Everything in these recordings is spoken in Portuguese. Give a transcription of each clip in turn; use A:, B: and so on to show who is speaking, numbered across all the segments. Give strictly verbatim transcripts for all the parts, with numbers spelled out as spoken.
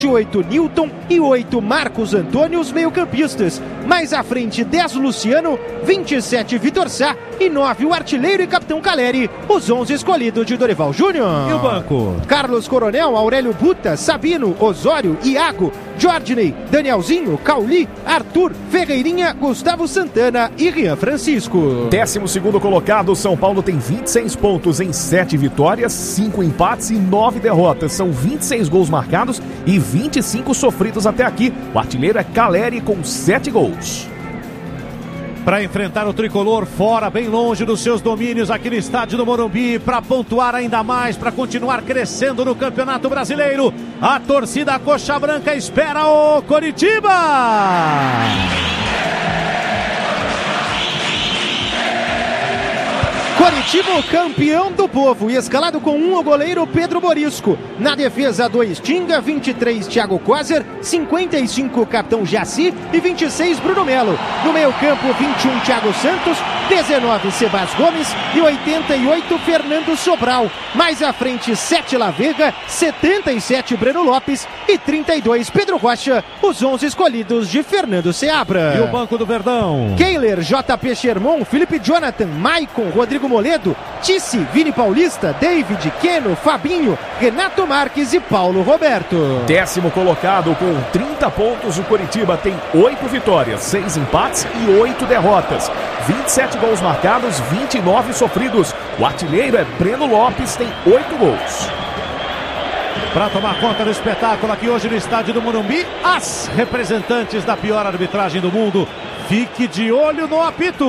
A: oito Newton e oito Marcos Antônio, os meio-campistas. Mais à frente, dez Luciano, vinte e sete Vitor Sá e nove o artilheiro e capitão Caleri, os onze escolhidos de Dorival Júnior.
B: E o banco?
A: Carlos Coronel, Aurélio Buta, Sabino, Osório, Iago, Jordney, Danielzinho, Cauli, Arthur, Ferreirinha, Gustavo Santana e Rian Francisco.
C: Décimo segundo colocado, São Paulo tem vinte e seis pontos em sete vitórias, cinco empates e nove derrotas. São vinte e seis gols marcados e vinte e cinco sofridos até aqui. O artilheiro é Caleri com sete gols.
B: Para enfrentar o tricolor fora, bem longe dos seus domínios aqui no estádio do Morumbi, para pontuar ainda mais, para continuar crescendo no Campeonato Brasileiro, a torcida Coxa Branca espera o Coritiba!
A: Coritiba, o campeão do povo, e escalado com um o goleiro Pedro Morisco. Na defesa, dois Tinga, vinte e três Thiago Kozer, cinquenta e cinco capitão Jaci e vinte e seis Bruno Melo. No meio campo, vinte e um Thiago Santos, dezenove Sebas Gomes e oitenta e oito Fernando Sobral. Mais à frente, sete La Vega, setenta e sete Breno Lopes e trinta e dois Pedro Rocha, os onze escolhidos de Fernando Seabra.
B: E o banco do Verdão?
A: Keiler, J P Sherman, Felipe Jonathan, Maicon, Rodrigo Moledo, Tice, Vini Paulista, David, Keno, Fabinho, Renato Marques e Paulo Roberto.
C: Décimo colocado com trinta pontos, o Coritiba tem oito vitórias, seis empates e oito derrotas. vinte e sete gols marcados, vinte e nove sofridos. O artilheiro é Breno Lopes, tem oito gols.
B: Para tomar conta do espetáculo aqui hoje no estádio do Morumbi, as representantes da pior arbitragem do mundo. Fique de olho no apito.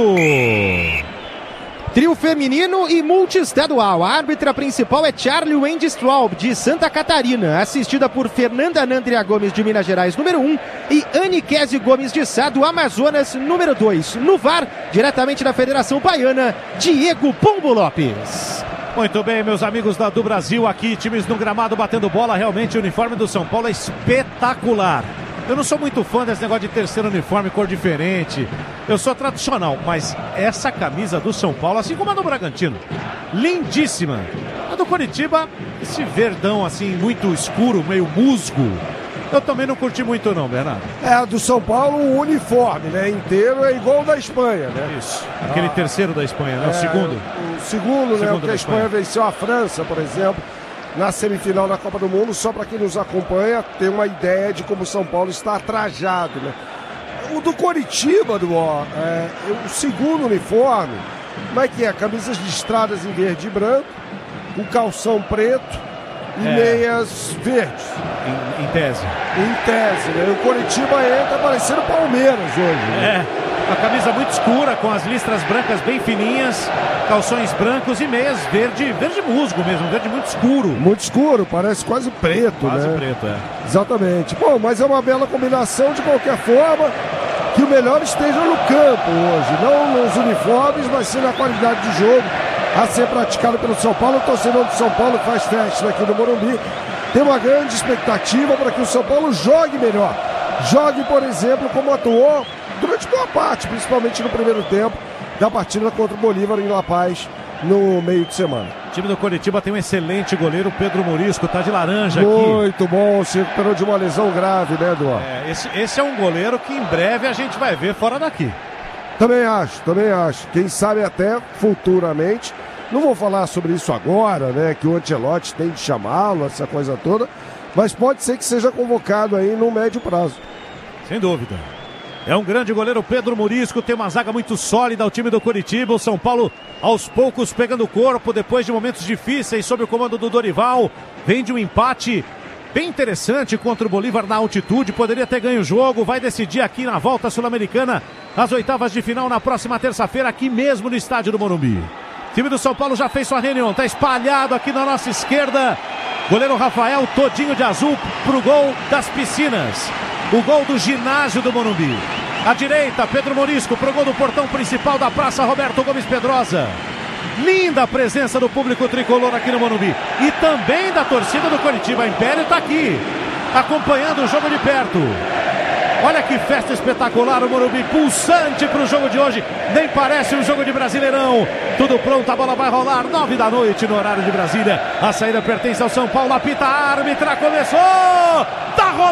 A: Trio feminino e multiestadual. A árbitra principal é Charlie Wendy Straub, de Santa Catarina, assistida por Fernanda Nandria Gomes, de Minas Gerais, número um, e Anne Kese Gomes de Sá, do Amazonas, número dois. No V A R, diretamente da Federação Baiana, Diego Pombo Lopes.
B: Muito bem, meus amigos da, do Brasil, aqui, times no gramado batendo bola. Realmente o uniforme do São Paulo é espetacular. Eu não sou muito fã desse negócio de terceiro uniforme, cor diferente. Eu sou tradicional, mas essa camisa do São Paulo, assim como a do Bragantino, lindíssima. A do Coritiba, esse verdão assim, muito escuro, meio musgo, eu também não curti muito não, Bernardo.
D: É, a do São Paulo, o uniforme, né, inteiro é igual ao da Espanha, né?
B: Isso, aquele ah. terceiro da Espanha, né?
D: É,
B: o segundo.
D: O segundo, né, porque a Espanha venceu a França, por exemplo, na semifinal da Copa do Mundo. Só para quem nos acompanha ter uma ideia de como o São Paulo está trajado, né? O do Coritiba, do, ó, é, o segundo uniforme, como é que é? Camisas listradas em verde e branco, com calção preto e é. meias verdes.
B: Em, em tese.
D: Em tese, né? O Coritiba entra parecendo Palmeiras hoje, né?
B: É. Uma camisa muito escura, com as listras brancas bem fininhas, calções brancos e meias verde, verde musgo mesmo, verde muito escuro.
D: Muito escuro, parece quase preto,
B: quase
D: né?
B: preto, é.
D: Exatamente. Bom, mas é uma bela combinação de qualquer forma, que o melhor esteja no campo hoje, não nos uniformes, mas sim na qualidade de jogo a ser praticado pelo São Paulo. O torcedor do São Paulo faz festa aqui no Morumbi. Tem uma grande expectativa para que o São Paulo jogue melhor. Jogue, por exemplo, como atuou durante boa parte, principalmente no primeiro tempo da partida contra o Bolívar em La Paz no meio de semana.
B: O time do Coritiba tem um excelente goleiro, Pedro Morisco, tá de laranja
D: Muito
B: aqui.
D: Muito bom, se recuperou de uma lesão grave, né, Eduardo?
B: É, esse, esse é um goleiro que em breve a gente vai ver fora daqui.
D: Também acho, também acho. Quem sabe até futuramente. Não vou falar sobre isso agora, né, que o Ancelotti tem de chamá-lo, essa coisa toda, mas pode ser que seja convocado aí no médio prazo.
B: Sem dúvida. É um grande goleiro, Pedro Morisco, tem uma zaga muito sólida, o time do Coritiba. O São Paulo, aos poucos, pegando o corpo, depois de momentos difíceis, sob o comando do Dorival. Vem de um empate bem interessante contra o Bolívar na altitude, poderia ter ganho o jogo, vai decidir aqui na volta sul-americana, as oitavas de final na próxima terça-feira, aqui mesmo no estádio do Morumbi. O time do São Paulo já fez sua reunião, tá espalhado aqui na nossa esquerda. Goleiro Rafael, todinho de azul, pro gol das piscinas. O gol do ginásio do Morumbi. À direita, Pedro Morisco pro gol do portão principal da Praça Roberto Gomes Pedrosa. Linda a presença do público tricolor aqui no Morumbi. E também da torcida do Coritiba. A Império está aqui, acompanhando o jogo de perto. Olha que festa espetacular, o Morumbi pulsante para o jogo de hoje. Nem parece um jogo de Brasileirão. Tudo pronto, a bola vai rolar. Nove da noite no horário de Brasília. A saída pertence ao São Paulo. Apita a árbitra, começou! Tá rolando!